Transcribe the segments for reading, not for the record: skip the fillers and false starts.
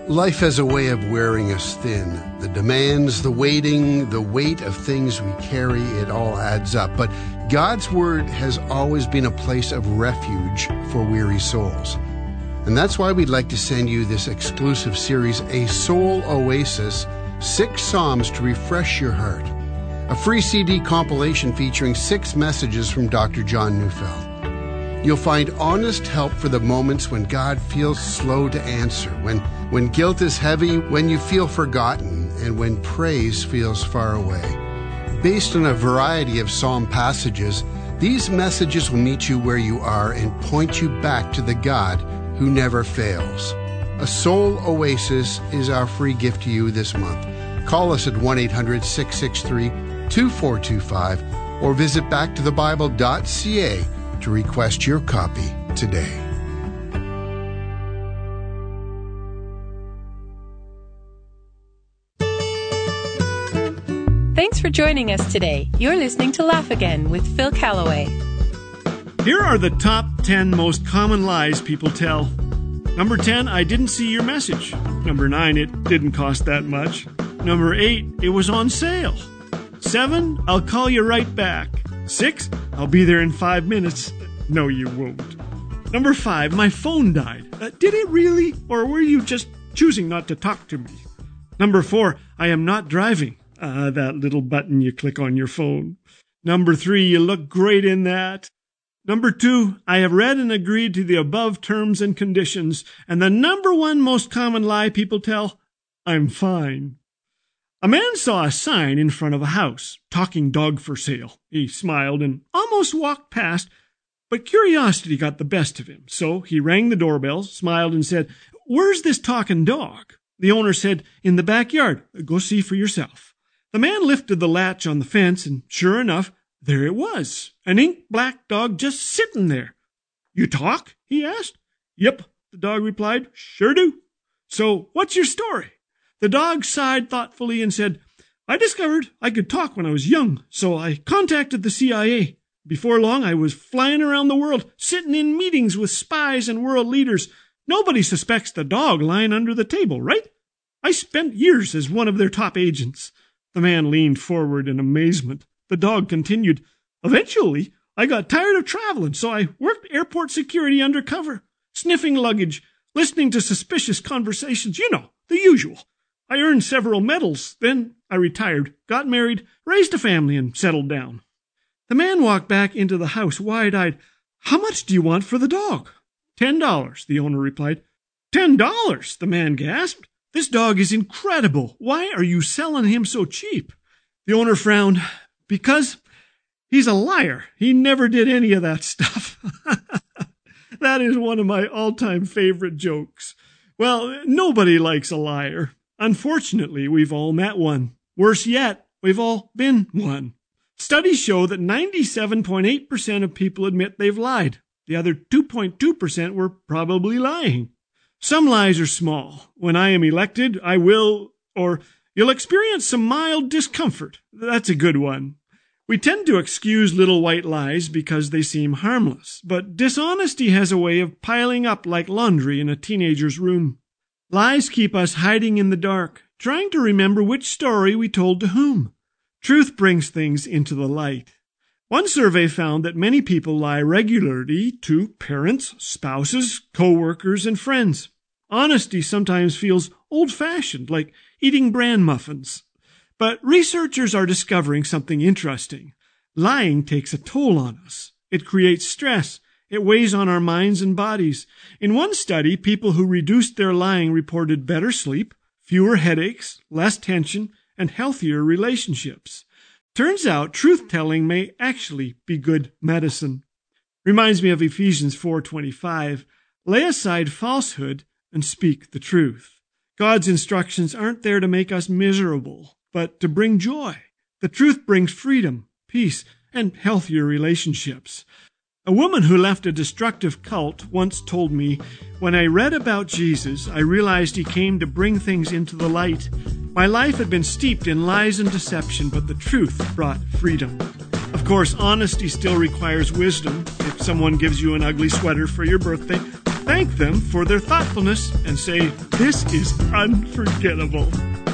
Life has a way of wearing us thin. The demands, the waiting, the weight of things we carry, it all adds up. But God's Word has always been a place of refuge for weary souls. And that's why we'd like to send you this exclusive series, A Soul Oasis, 6 Psalms to refresh your heart. A free CD compilation featuring 6 messages from Dr. John Neufeld. You'll find honest help for the moments when God feels slow to answer, when guilt is heavy, when you feel forgotten, and when praise feels far away. Based on a variety of psalm passages, these messages will meet you where you are and point you back to the God who never fails. A Soul Oasis is our free gift to you this month. Call us at 1-800-663-2425 or visit backtothebible.ca to request your copy today. Thanks for joining us today. You're listening to Laugh Again with Phil Callaway. Here are the top 10 most common lies people tell. Number 10, I didn't see your message. Number 9, it didn't cost that much. Number 8, it was on sale. 7, I'll call you right back. 6, I'll be there in 5 minutes. No, you won't. Number 5, my phone died. Did it really? Or were you just choosing not to talk to me? Number 4, I am not driving. That little button you click on your phone. Number 3, you look great in that. Number 2, I have read and agreed to the above terms and conditions. And the number 1 most common lie people tell, I'm fine. A man saw a sign in front of a house, talking dog for sale. He smiled and almost walked past, but curiosity got the best of him. So he rang the doorbell, smiled and said, Where's this talking dog? The owner said, In the backyard. Go see for yourself. The man lifted the latch on the fence, and sure enough, there it was, an ink-black dog just sitting there. You talk? He asked. Yep, the dog replied. Sure do. So what's your story? The dog sighed thoughtfully and said, I discovered I could talk when I was young, so I contacted the CIA. Before long, I was flying around the world, sitting in meetings with spies and world leaders. Nobody suspects the dog lying under the table, right? I spent years as one of their top agents. The man leaned forward in amazement. The dog continued, Eventually, I got tired of traveling, so I worked airport security undercover, sniffing luggage, listening to suspicious conversations, the usual. I earned several medals. Then I retired, got married, raised a family, and settled down. The man walked back into the house wide-eyed. How much do you want for the dog? $10, the owner replied. $10, the man gasped. This dog is incredible. Why are you selling him so cheap? The owner frowned. Because he's a liar. He never did any of that stuff. That is one of my all-time favorite jokes. Well, nobody likes a liar. Unfortunately, we've all met one. Worse yet, we've all been one. Studies show that 97.8% of people admit they've lied. The other 2.2% were probably lying. Some lies are small. When I am elected, I will, or you'll experience some mild discomfort. That's a good one. We tend to excuse little white lies because they seem harmless, but dishonesty has a way of piling up like laundry in a teenager's room. Lies keep us hiding in the dark, trying to remember which story we told to whom. Truth brings things into the light. One survey found that many people lie regularly to parents, spouses, co-workers, and friends. Honesty sometimes feels old-fashioned, like eating bran muffins. But researchers are discovering something interesting. Lying takes a toll on us. It creates stress. It weighs on our minds and bodies. In one study, people who reduced their lying reported better sleep, fewer headaches, less tension, and healthier relationships. Turns out truth-telling may actually be good medicine. Reminds me of Ephesians 4:25. Lay aside falsehood and speak the truth. God's instructions aren't there to make us miserable, but to bring joy. The truth brings freedom, peace, and healthier relationships. A woman who left a destructive cult once told me, when I read about Jesus, I realized he came to bring things into the light. My life had been steeped in lies and deception, but the truth brought freedom. Of course, honesty still requires wisdom. If someone gives you an ugly sweater for your birthday, thank them for their thoughtfulness and say, "This is unforgettable."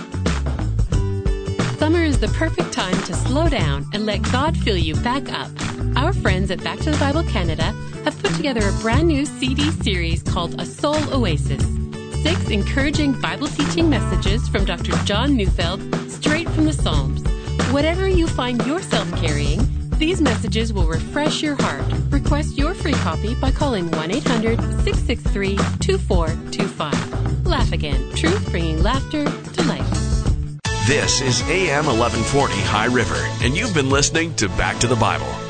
Summer is the perfect time to slow down and let God fill you back up. Our friends at Back to the Bible Canada have put together a brand new CD series called A Soul Oasis. 6 encouraging Bible teaching messages from Dr. John Neufeld, straight from the Psalms. Whatever you find yourself carrying, these messages will refresh your heart. Request your free copy by calling 1-800-663-2425. Laugh Again, truth bringing laughter to life. This is AM 1140 High River, and you've been listening to Back to the Bible.